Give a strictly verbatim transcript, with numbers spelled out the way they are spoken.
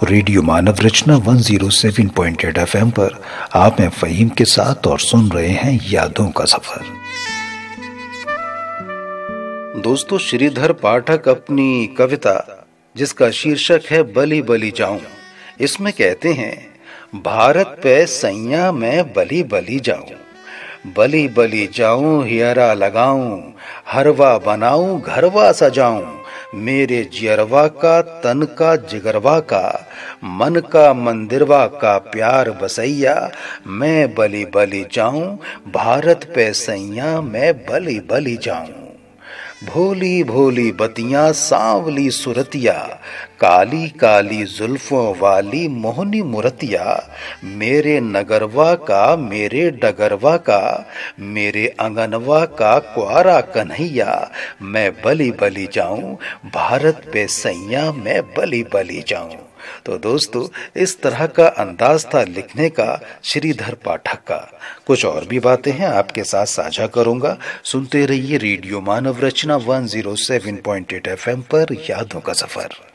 Radio मानव रचना एक सौ सात पॉइंट आठ एफएम पर आप हैं फ़हीम के साथ और सुन रहे हैं यादों का सफर। दोस्तों, श्रीधर पाठक अपनी कविता जिसका शीर्षक है बली बली जाऊं, इसमें कहते हैं, भारत पे सैया मैं बली बली जाऊं, बली बली जाऊं हियरा लगाऊं, हरवा बनाऊं घरवा सजाऊं, मेरे जियरवा का तन का जिगरवा का, मन का मंदिरवा का प्यार बसैया, मैं बली बली जाऊं, भारत पे सैया मैं बली बली जाऊं। भोली भोली बतियां सांवली सुरतिया, काली काली जुल्फों वाली मोहनी मुरतिया, मेरे नगरवा का मेरे डगरवा का, मेरे अंगनवा का क्वारा कन्हैया, मैं बली बली जाऊं, भारत पे सैया मैं बली बली जाऊं। तो दोस्तों, इस तरह का अंदाज था लिखने का श्रीधर पाठक का। कुछ और भी बातें हैं आपके साथ साझा करूंगा। सुनते रहिए रेडियो मानव रचना एक सौ सात पॉइंट आठ एफएम पर यादों का सफर।